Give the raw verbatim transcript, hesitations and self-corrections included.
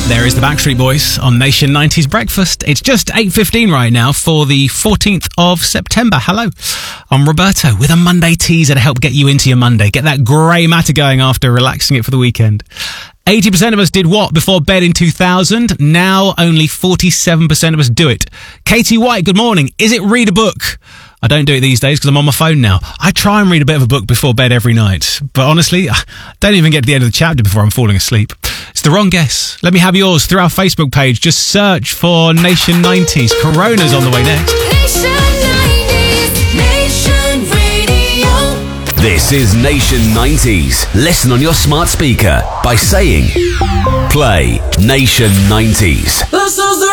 There is the Backstreet Boys on Nation nineties Breakfast. It's just eight fifteen right now for the fourteenth of September. Hello, I'm Roberto with a Monday teaser to help get you into your Monday. Get that grey matter going after relaxing it for the weekend. eighty percent of us did what before bed in two thousand? Now only forty-seven percent of us do it. Katie White, good morning. Is it read a book? I don't do it these days because I'm on my phone now. I try and read a bit of a book before bed every night. But honestly, I don't even get to the end of the chapter before I'm falling asleep. It's the wrong guess. Let me have yours through our Facebook page. Just search for Nation nineties. Corona's on the way next. Nation nineties, Nation Radio. This is Nation nineties. Listen on your smart speaker by saying, play Nation nineties. Los